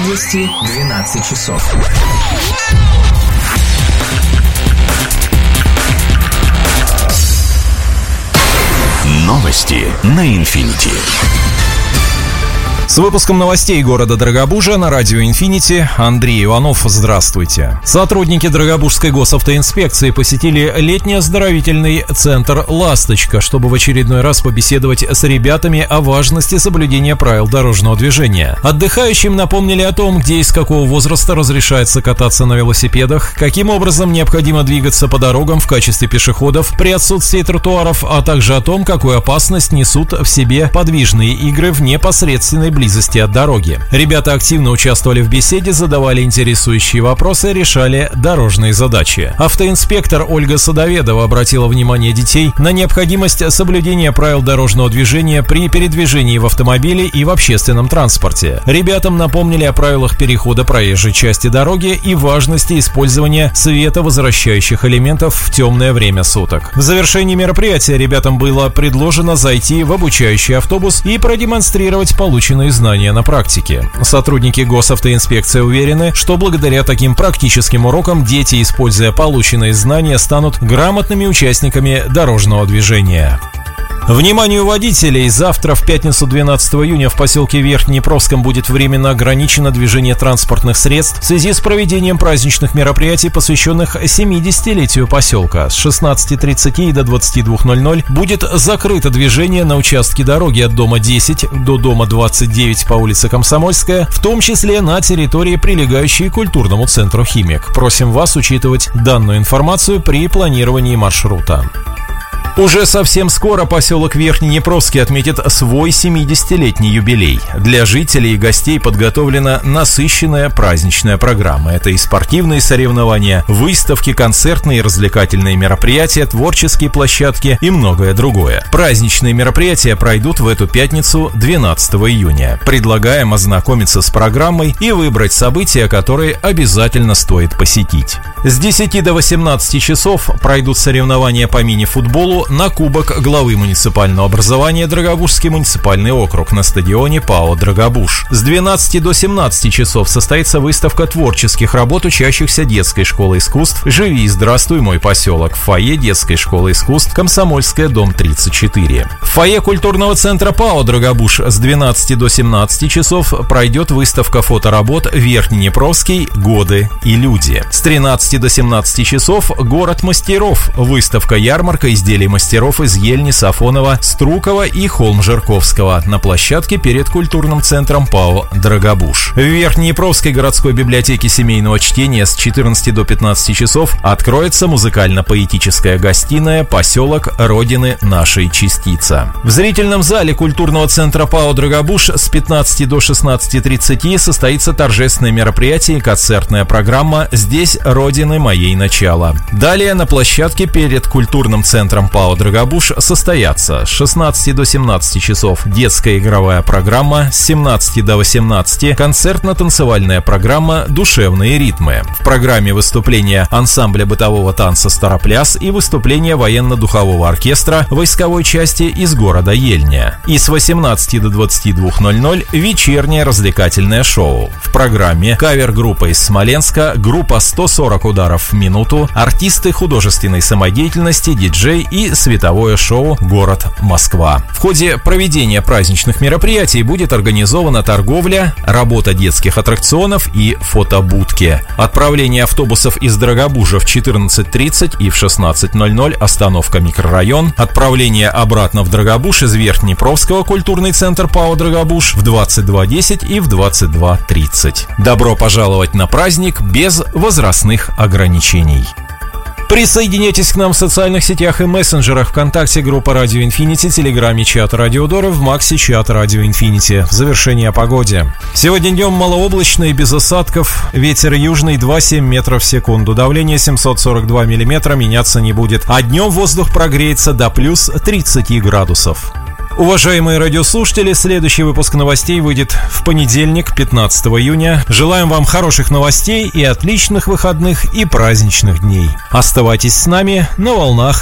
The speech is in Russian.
области 12 часов. Новости на Инфинити. С выпуском новостей города Дорогобужа на радио «Инфинити» Андрей Иванов. Здравствуйте. Сотрудники Дорогобужской госавтоинспекции посетили летний оздоровительный центр «Ласточка», чтобы в очередной раз побеседовать с ребятами о важности соблюдения правил дорожного движения. Отдыхающим напомнили о том, где и с какого возраста разрешается кататься на велосипедах, каким образом необходимо двигаться по дорогам в качестве пешеходов при отсутствии тротуаров, а также о том, какую опасность несут в себе подвижные игры в непосредственной близости от дороги. Ребята активно участвовали в беседе, задавали интересующие вопросы, решали дорожные задачи. Автоинспектор Ольга Садоведова обратила внимание детей на необходимость соблюдения правил дорожного движения при передвижении в автомобиле и в общественном транспорте. Ребятам напомнили о правилах перехода проезжей части дороги и важности использования световозвращающих элементов в темное время суток. В завершении мероприятия ребятам было предложено зайти в обучающий автобус и продемонстрировать полученные знания на практике. Сотрудники госавтоинспекции уверены, что благодаря таким практическим урокам дети, используя полученные знания, станут грамотными участниками дорожного движения. Вниманию водителей! Завтра, в пятницу 12 июня, в поселке Верхнеднепровском будет временно ограничено движение транспортных средств в связи с проведением праздничных мероприятий, посвященных 70-летию поселка. С 16:30 до 22:00 будет закрыто движение на участке дороги от дома 10 до дома 29 по улице Комсомольская, в том числе на территории, прилегающей к культурному центру «Химик». Просим вас учитывать данную информацию при планировании маршрута. Уже совсем скоро поселок Верхнеднепровский отметит свой 70-летний юбилей. Для жителей и гостей подготовлена насыщенная праздничная программа. Это и спортивные соревнования, выставки, концертные и развлекательные мероприятия, творческие площадки и многое другое. Праздничные мероприятия пройдут в эту пятницу 12 июня. Предлагаем ознакомиться с программой и выбрать события, которые обязательно стоит посетить. С 10 до 18 часов пройдут соревнования по мини-футболу на кубок главы муниципального образования Дорогобужский муниципальный округ на стадионе ПАО «Дорогобуж». С 12 до 17 часов состоится выставка творческих работ учащихся детской школы искусств «Живи и здравствуй, мой поселок» в фойе детской школы искусств «Комсомольская, дом 34». В фойе культурного центра ПАО «Дорогобуж» с 12 до 17 часов пройдет выставка фоторабот «Верхнеднепровский. Годы и люди». С 13 до 17 часов «Город мастеров», выставка-ярмарка изделий мастеров из Ельни, Сафонова, Струкова и Холм-Жирковского на площадке перед культурным центром ПАО «Дорогобуж». В Верхнеднепровской городской библиотеке семейного чтения с 14 до 15 часов откроется музыкально-поэтическая гостиная «Поселок Родины нашей частица». В зрительном зале культурного центра ПАО «Дорогобуж» с 15 до 16:30 состоится торжественное мероприятие и концертная программа «Здесь Родины моей начало». Далее на площадке перед культурным центром ПАО «Дорогобуж» состоятся с 16 до 17 часов детская игровая программа, с 17 до 18 концертно-танцевальная программа «Душевные ритмы». В программе выступления ансамбля бытового танца «Старопляс» и выступление военно-духового оркестра войсковой части из города Ельня. И с 18 до 22:00 вечернее развлекательное шоу. В программе кавер-группа из Смоленска, группа 140 ударов в минуту, артисты художественной самодеятельности, диджей и световое шоу «Город Москва». В ходе проведения праздничных мероприятий будет организована торговля, работа детских аттракционов и фотобудки. Отправление автобусов из Дорогобужа в 14:30 и в 16:00 остановка микрорайон. Отправление обратно в Дорогобуж из Верхнеднепровского культурный центр ПАО «Дорогобуж» в 22:10 и в 22:30. Добро пожаловать на праздник без возрастных ограничений. Присоединяйтесь к нам в социальных сетях и мессенджерах: ВКонтакте, группа Радио Инфинити, Телеграме чат Радио Дора, в Максе чат Радио Инфинити. В завершение о погоде. Сегодня днем малооблачно и без осадков. Ветер южный 2,7 метров в секунду. Давление 742 миллиметра, меняться не будет. А днем воздух прогреется до плюс 30 градусов. Уважаемые радиослушатели, следующий выпуск новостей выйдет в понедельник, 15 июня. Желаем вам хороших новостей и отличных выходных и праздничных дней. Оставайтесь с нами на волнах